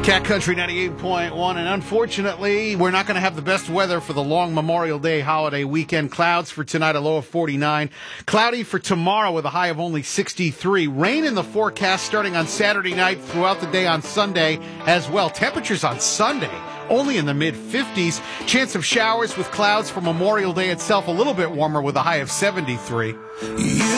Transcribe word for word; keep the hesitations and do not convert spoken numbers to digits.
Cat Country ninety-eight point one, and unfortunately, we're not going to have the best weather for the long Memorial Day holiday weekend. Clouds for tonight, a low of forty-nine. Cloudy for tomorrow with a high of only sixty-three. Rain in the forecast starting on Saturday night throughout the day on Sunday as well. Temperatures on Sunday only in the mid-fifties. Chance of showers with clouds for Memorial Day itself, a little bit warmer with a high of seventy-three.